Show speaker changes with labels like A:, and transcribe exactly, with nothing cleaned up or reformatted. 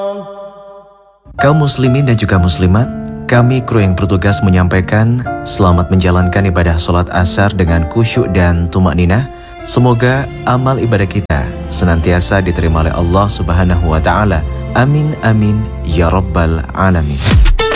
A: Kaum muslimin dan juga muslimat, kami kru yang bertugas menyampaikan selamat menjalankan ibadah sholat asar dengan khusyuk dan tumak ninah. Semoga amal ibadah kita senantiasa diterima oleh Allah Subhanahu wa Ta'ala. Amin amin ya rabbal alamin.